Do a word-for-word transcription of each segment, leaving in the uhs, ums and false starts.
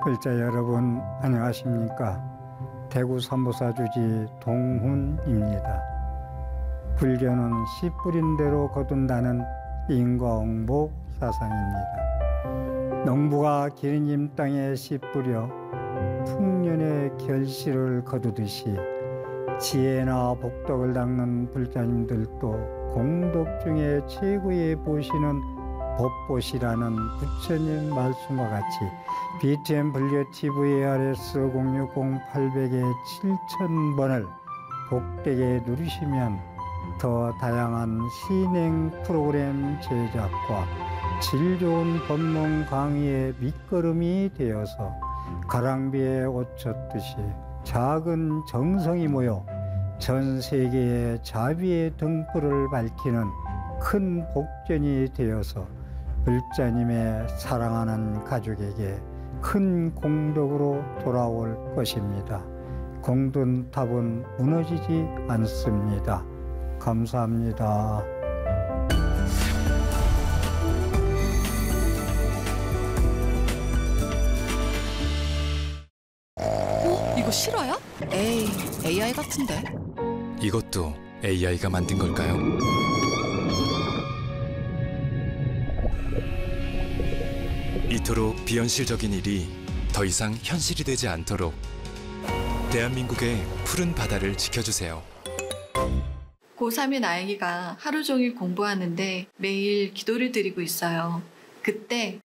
글자 여러분 안녕하십니까? 대구 삼보사주지 동훈입니다. 불교는 씨 뿌린 대로 거둔다는 인과응보 사상입니다. 농부가 기린님 땅에 씨 뿌려 풍년의 결실을 거두듯이 지혜나 복덕을 닦는 불자님들도 공덕 중에 최고의 보시는 법보시라는 부처님 말씀과 같이 비티엠 불교 티비 에이아르에스 공육공 팔공에 칠천 번을 복되게 누르시면 더 다양한 신행 프로그램 제작과 질 좋은 법문 강의의 밑거름이 되어서 가랑비에 옷 젖듯이 작은 정성이 모여 전 세계의 자비의 등불을 밝히는 큰 복전이 되어서 불자님의 사랑하는 가족에게 큰 공덕으로 돌아올 것입니다. 공든탑은 무너지지 않습니다. 감사합니다. 어? 이거 실화야? 에이, 에이아이 같은데. 이것도 에이아이가 만든 걸까요? 이토록 비현실적인 일이 더 이상 현실이 되지 않도록 대한민국의 푸른 바다를 지켜주세요. 고삼인 아이가 하루 종일 공부하는데 매일 기도를 드리고 있어요. 그때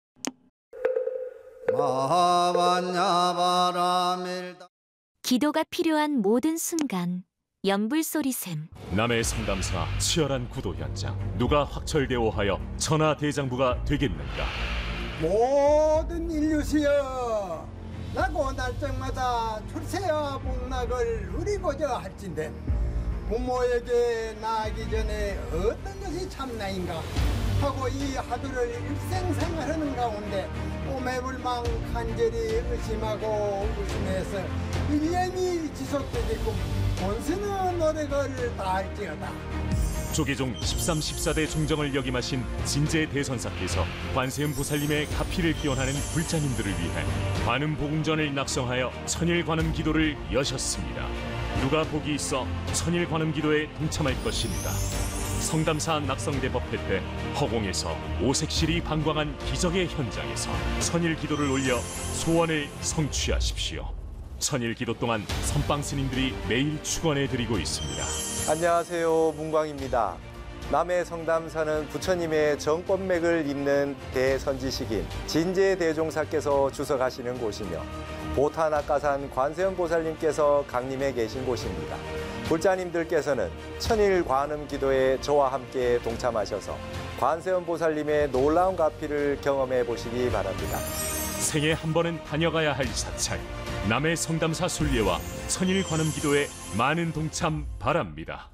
기도가 필요한 모든 순간 연불소리샘. 남해 상담사 치열한 구도 현장. 누가 확철대오하여 천하대장부가 되겠는가? 모든 인류시여 나고 날짜마다 출세와 복락을 누리고자 할진대 부모에게 나아가기 전에 어떤 것이 참나인가 하고 이 하루를 일생생활하는 가운데 오매불망 간절히 의심하고 의심해서 일 년이 지속되게끔 본선의 노력을 다할지어다. 조계종 십삼, 십사대 중정을 역임하신 진제 대선사께서 관세음 보살님의 가피를 기원하는 불자님들을 위해 관음 복음전을 낙성하여 천일 관음 기도를 여셨습니다. 누가 복이 있어 천일 관음 기도에 동참할 것입니다. 성담사 낙성대법회 때 허공에서 오색실이 방광한 기적의 현장에서 천일 기도를 올려 소원을 성취하십시오. 천일 기도 동안 선방 스님들이 매일 축원해 드리고 있습니다. 안녕하세요, 문광입니다. 남해 성담사는 부처님의 정법맥을 잇는 대선지식인 진제대종사께서 주석하시는 곳이며 보타낙가산 관세음 보살님께서 강림해 계신 곳입니다. 불자님들께서는 천일 관음 기도에 저와 함께 동참하셔서 관세음 보살님의 놀라운 가피를 경험해 보시기 바랍니다. 생애 한 번은 다녀가야 할 사찰 남해 성담사 순례와 천일 관음 기도에 많은 동참 바랍니다.